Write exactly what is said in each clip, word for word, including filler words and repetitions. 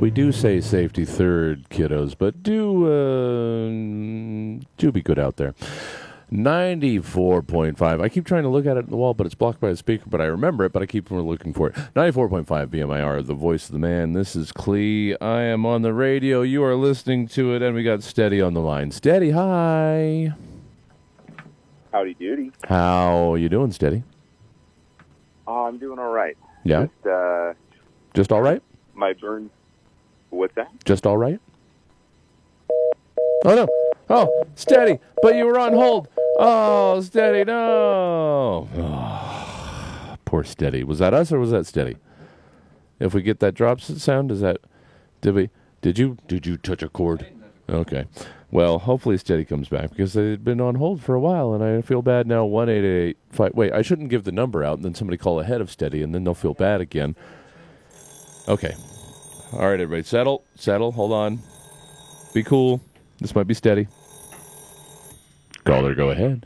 We do say safety third, kiddos, but do uh, do be good out there. ninety-four point five. I keep trying to look at it on the wall, but it's blocked by the speaker, but I remember it, but I keep looking for it. ninety-four point five B M I R, the voice of the man. This is Clee. I am on the radio. You are listening to it, and we got Steady on the line. Steady, hi. Howdy doody. How you doing, Steady? Oh, I'm doing all right. Yeah? Just, uh, Just all right? my burn... What's that? Just all right? Oh, no. Oh, Steady, but you were on hold. Oh, Steady, no. Oh, poor Steady. Was that us or was that Steady? If we get that drop sound, is that... Did we... Did you... Did you touch a chord? Okay. Well, hopefully Steady comes back because they've been on hold for a while, and I feel bad now. one eight eight five... Wait, I shouldn't give the number out, and then somebody call ahead of Steady, and then they'll feel bad again. Okay. All right, everybody. Settle. Settle. Hold on. Be cool. This might be Steady. Caller, go ahead.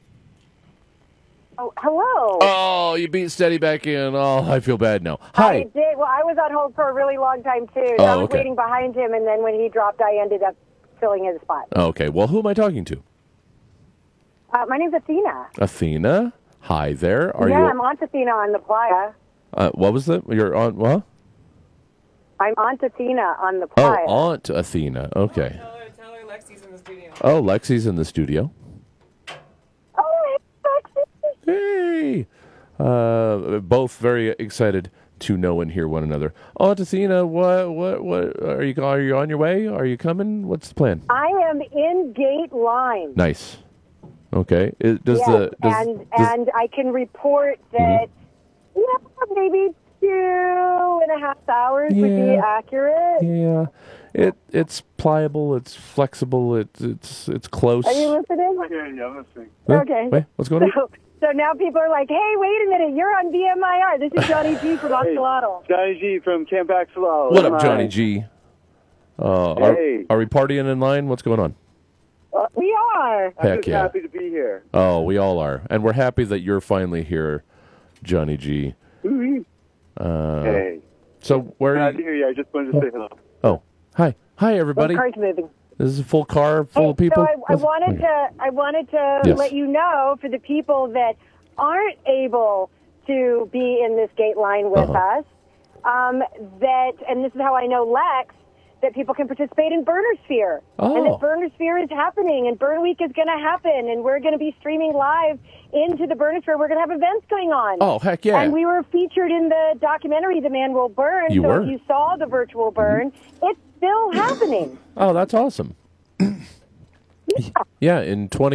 Oh, hello. Oh, you beat Steady back in. Oh, I feel bad now. Hi. I did. Well, I was on hold for a really long time, too. So Oh, I was okay. waiting behind him, and then when he dropped, I ended up filling his spot. Okay. Well, who am I talking to? Uh, my name's Athena. Athena. Hi there. Are yeah, you? I'm Aunt Athena on the playa. Uh, what was that? You're on. What? I'm Aunt Athena on the Oh, playa. Aunt Athena. Okay. Tell her, tell her Lexi's in the studio. Oh, Lexi's in the studio. Oh, hey, Lexi. Hey. Uh, both very excited to know and hear one another. Aunt Athena, what, what, what? Are you, are you on your way? Are you coming? What's the plan? I am in gate line. Nice. Okay. It, does yes, the does, and does, and I can report that yeah, maybe two and a half hours would be Yeah. accurate. yeah, it it's pliable. It's flexible. It's it's it's close. Are you listening? Yeah, yeah, I'm listening. Huh? Okay. Wait, what's going on? So, so now people are like, hey, wait a minute, you're on V M I R. This is Johnny G from Oxalotl. Johnny G from Camp Axolotl. What up, Johnny G? Uh, are, Hey. are we partying in line? What's going on? Uh, we are. I'm Heck just yeah. happy to be here. Oh, we all are, and we're happy that you're finally here, Johnny G. Uh, Hey. So where Glad are to you? hear you. I just wanted to say hello. Oh, hi, hi, The everybody. car's moving. This is a full car full Hey, of people. So I, I Let's- wanted okay. to I wanted to Yes. let you know for the people that aren't able to be in this gate line with Uh-huh. us, um, that and this is how I know Lex, that people can participate in Burnersphere. Oh. And that Burnersphere is happening and Burn Week is going to happen and we're going to be streaming live into the Burnersphere. We're going to have events going on. Oh, heck yeah! And we were featured in the documentary The Man Will Burn. You so were. if you saw the virtual burn, it's still happening. Oh, that's awesome. Yeah, in twenty.